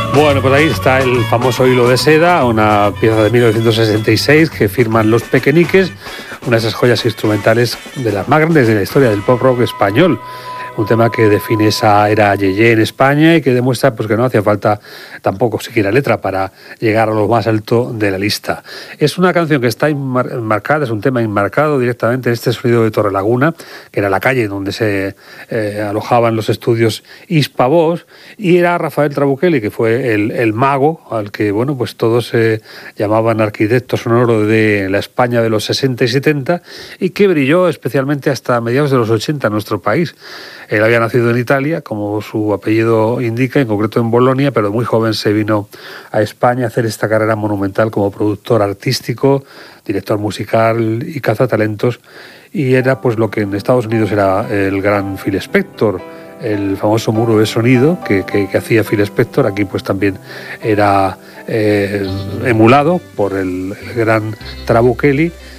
Bueno, pues ahí está el famoso Hilo de Seda, una pieza de 1966 que firman Los Pequeñiques, una de esas joyas instrumentales de las más grandes de la historia del pop rock español. Un tema que define esa era yeye en España y que demuestra pues, que no hacía falta tampoco siquiera letra para llegar a lo más alto de la lista. Es una canción que está enmarcada, es un tema enmarcado directamente en este sonido de Torrelaguna, que era la calle donde se alojaban los estudios Hispavox, y era Rafael Trabuchelli, que fue el mago al que bueno, pues todos llamaban arquitecto sonoro de la España de los 60 y 70 y que brilló especialmente hasta mediados de los 80 en nuestro país. Él había nacido en Italia, como su apellido indica, en concreto en Bolonia, pero muy joven se vino a España a hacer esta carrera monumental como productor artístico, director musical y cazatalentos, y era pues lo que en Estados Unidos era el gran Phil Spector, el famoso muro de sonido que hacía Phil Spector. Aquí pues también era emulado por el gran Trabuchelli.